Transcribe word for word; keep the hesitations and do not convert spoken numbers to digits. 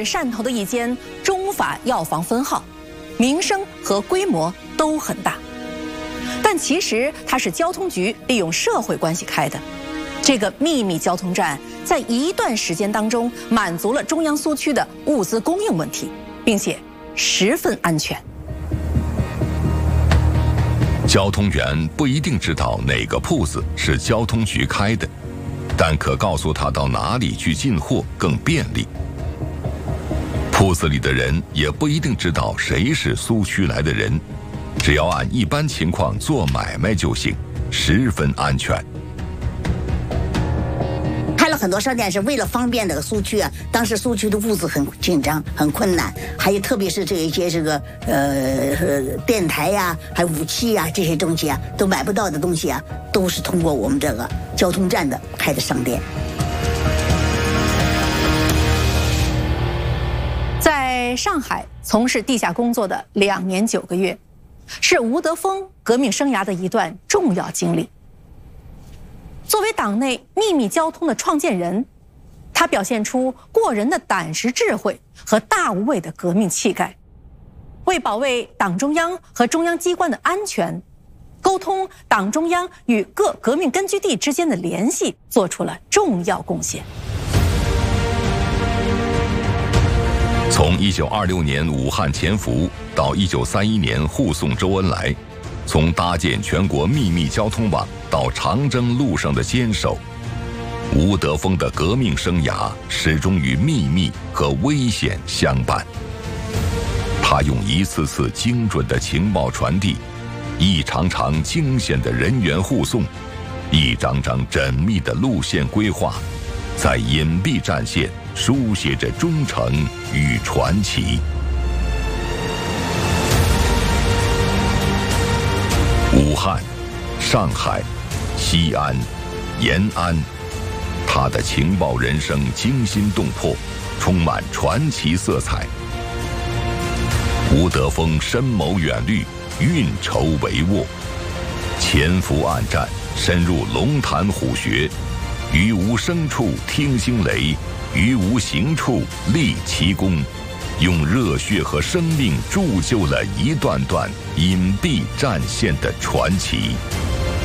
汕头的一间中法药房分号，名声和规模都很大。但其实它是交通局利用社会关系开的。这个秘密交通站在一段时间当中满足了中央苏区的物资供应问题，并且十分安全。 交通员不一定知道哪个铺子是交通局开的，但可告诉他到哪里去进货更便利。铺子里的人也不一定知道谁是苏区来的人，只要按一般情况做买卖就行，十分安全。 开了很多商店是为了方便这个苏区啊，当时苏区的物资很紧张很困难，还有特别是这一些这个呃电台呀、啊、还有武器呀、啊、这些东西啊都买不到的东西啊，都是通过我们这个交通站的开的商店。 在上海从事地下工作的两年九个月，是吴德峰革命生涯的一段重要经历。作为党内秘密交通的创建人，他表现出过人的胆识智慧和大无畏的革命气概，为保卫党中央和中央机关的安全，沟通党中央与各革命根据地之间的联系做出了重要贡献。 从一九二六年武汉潜伏到一九三一年护送周恩来，从搭建全国秘密交通网到长征路上的坚守，吴德峰的革命生涯始终与秘密和危险相伴。他用一次次精准的情报传递，一场场惊险的人员护送，一张张缜密的路线规划，在隐蔽战线书写着忠诚与传奇。武汉、上海、西安、延安，他的情报人生惊心动魄，充满传奇色彩。吴德峰深谋远虑，运筹帷幄，潜伏暗战，深入龙潭虎穴，于无声处听惊雷，于无形处立奇功，用热血和生命铸就了一段段隐蔽战线的传奇。